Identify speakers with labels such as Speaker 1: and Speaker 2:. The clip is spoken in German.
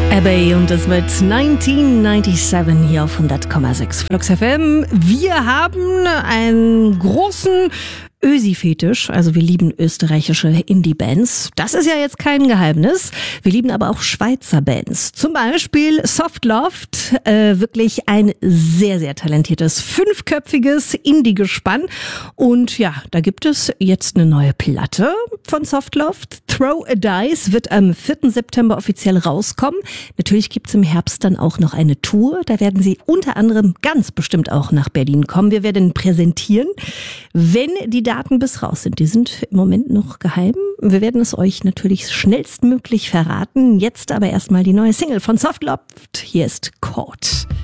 Speaker 1: Abbey und das wird 1997 hier auf 100,6 Flux FM. Wir haben einen großen Ösi-Fetisch, also wir lieben österreichische Indie-Bands. Das ist ja jetzt kein Geheimnis. Wir lieben aber auch Schweizer Bands. Zum Beispiel Softloft, wirklich ein sehr, sehr talentiertes, 5-köpfiges Indie-Gespann. Und ja, da gibt es jetzt eine neue Platte von Softloft. Throw a Dice wird am 4. September offiziell rauskommen. Natürlich gibt's im Herbst dann auch noch eine Tour. Da werden sie unter anderem ganz bestimmt auch nach Berlin kommen. Wir werden präsentieren, wenn die Daten bis raus sind. Die sind im Moment noch geheim. Wir werden es euch natürlich schnellstmöglich verraten. Jetzt aber erstmal die neue Single von Softloft. Hier ist Caught.